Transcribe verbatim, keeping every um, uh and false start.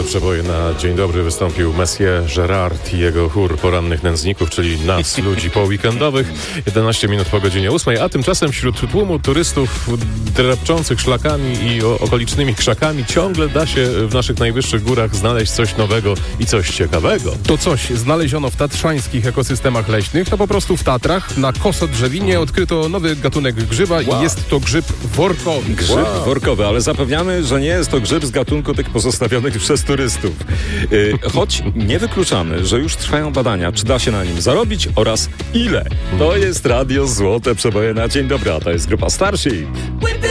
Złote Przeboje na Dzień Dobry wystąpił Messier Gerard i jego chór porannych nędzników, czyli nas, ludzi poweekendowych. jedenaście minut po godzinie ósmej, a tymczasem wśród tłumu turystów drepczących szlakami i o- okolicznymi krzakami ciągle da się w naszych najwyższych górach znaleźć coś nowego i coś ciekawego. To coś znaleziono w tatrzańskich ekosystemach leśnych, to po prostu w Tatrach. Na Kosodrzewinie odkryto nowy gatunek grzyba Wow. i jest to grzyb workowy. Grzyb Wow. workowy, ale zapewniamy, że nie jest to grzyb z gatunku tych pozostawionych przez turystów. Yy, choć nie wykluczamy, że już trwają badania, czy da się na nim zarobić oraz ile. To jest Radio Złote Przeboje na Dzień Dobry, a to jest grupa Starship. With